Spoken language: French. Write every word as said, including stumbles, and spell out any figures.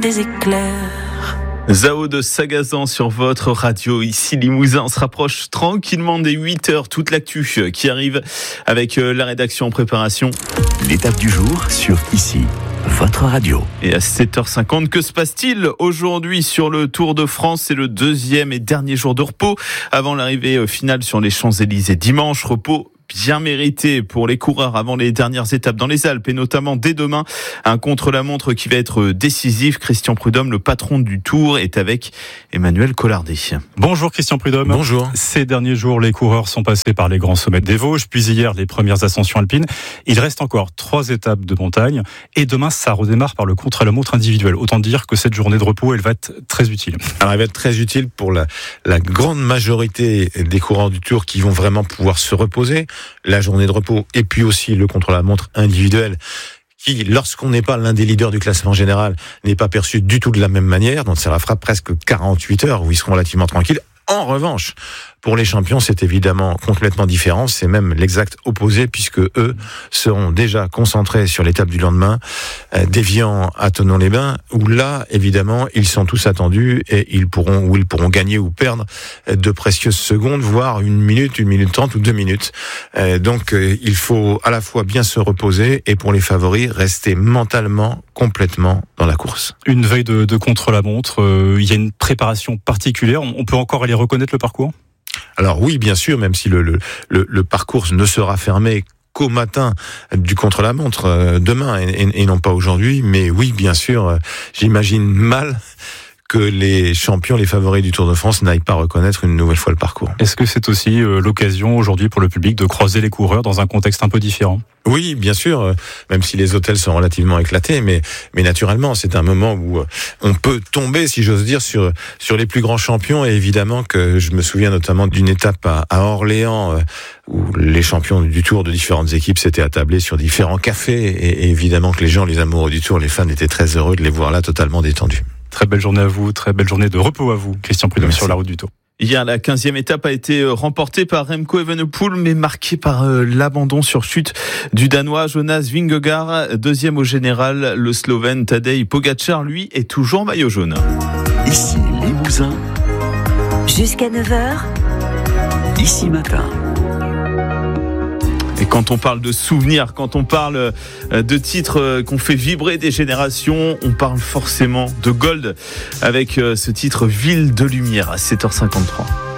des éclairs. Zao de Sagazan sur votre radio, ici Limousin. On se rapproche tranquillement des huit heures, toute l'actu qui arrive avec la rédaction en préparation. L'étape du jour sur ici, votre radio. Et à sept heures cinquante, que se passe-t-il aujourd'hui sur le Tour de France? C'est le deuxième et dernier jour de repos avant l'arrivée finale sur les Champs-Élysées dimanche. Repos bien mérité pour les coureurs avant les dernières étapes dans les Alpes et notamment dès demain, un contre-la-montre qui va être décisif. Christian Prudhomme, le patron du Tour, est avec Emmanuel Collardet. Bonjour Christian Prudhomme. Bonjour. Ces derniers jours, les coureurs sont passés par les grands sommets des Vosges, puis hier les premières ascensions alpines. Il reste encore trois étapes de montagne et demain ça redémarre par le contre-la-montre individuel. Autant dire que cette journée de repos, elle va être très utile. Alors elle va être très utile pour la, la grande majorité des coureurs du Tour qui vont vraiment pouvoir se reposer. La journée de repos et puis aussi le contre-la-montre individuel qui, lorsqu'on n'est pas l'un des leaders du classement général, n'est pas perçu du tout de la même manière. Donc ça leur fera presque quarante-huit heures où ils seront relativement tranquilles. En revanche, pour les champions, c'est évidemment complètement différent. C'est même l'exact opposé puisque eux seront déjà concentrés sur l'étape du lendemain, euh, d'Évian à Thonon-les-Bains, où là, évidemment, ils sont tous attendus et ils pourront, où ils pourront gagner ou perdre de précieuses secondes, voire une minute, une minute trente ou deux minutes. Euh, donc, euh, il faut à la fois bien se reposer et pour les favoris, rester mentalement complètement dans la course. Une veille de, de contre-la-montre, euh, il y a une préparation particulière. On peut encore aller reconnaître le parcours ? Alors oui, bien sûr, même si le, le, le, le parcours ne sera fermé qu'au matin du contre-la-montre euh, demain et, et, et non pas aujourd'hui, mais oui, bien sûr, euh, j'imagine mal que les champions, les favoris du Tour de France n'aillent pas reconnaître une nouvelle fois le parcours. Est-ce que c'est aussi euh, l'occasion aujourd'hui pour le public de croiser les coureurs dans un contexte un peu différent ? Oui, bien sûr, même si les hôtels sont relativement éclatés, mais mais naturellement, c'est un moment où on peut tomber, si j'ose dire, sur sur les plus grands champions. Et évidemment que je me souviens notamment d'une étape à, à Orléans où les champions du Tour de différentes équipes s'étaient attablés sur différents cafés. Et, et évidemment que les gens, les amoureux du Tour, les fans étaient très heureux de les voir là totalement détendus. Très belle journée à vous, très belle journée de repos à vous, Christian Prudhomme. Merci. Sur la route du Tour. Hier, la quinzième étape a été remportée par Remco Evenepoel, mais marquée par euh, l'abandon sur chute du Danois Jonas Vingegaard. Deuxième au général, le Slovène Tadej Pogačar, lui, est toujours maillot jaune. Ici, Limousin. Jusqu'à neuf heures. Ici matin. Et quand on parle de souvenirs, quand on parle de titres qu'on fait vibrer des générations, on parle forcément de Gold avec ce titre Ville de Lumière à sept heures cinquante-trois.